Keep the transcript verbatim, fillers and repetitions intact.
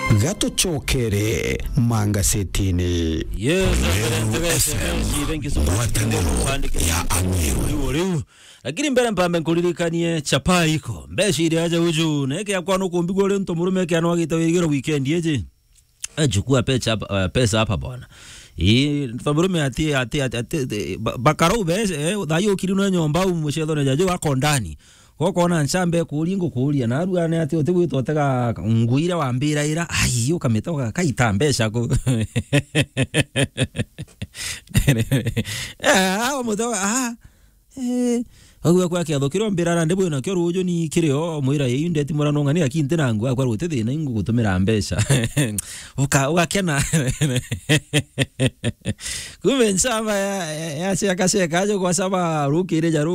gato chokere manga setini. Yes, thank you so much. Ya amiru. Lakini mbele mpambe nkulilikanie chapa iko. Mbeshi ili aja uju. Neke ya kwano kumbigo ule ntomurume kia nwagita wegiro weekend yeje. Chukua pesa uh, pesa hapa bwana. Hii ntomurume ati ati ati bakaro bese dayo kirino nyomba umushedo na jajo wako ndani. Koko na nchambe kulingo kulia na aru ane ati otebu itoteka nguira wa mbira ira ai yo kametoka kaitambesha ko eh awo muto ah eh agwa kwa kia thokiro mbira ndebo na kyo rujo ni kireo muira yinde ti murano ngani akinte nangu akwa rote thina ingu gutumira mbesha oka wakena kumensa ya ya ya akasheka ajo kwa saba rukire jaru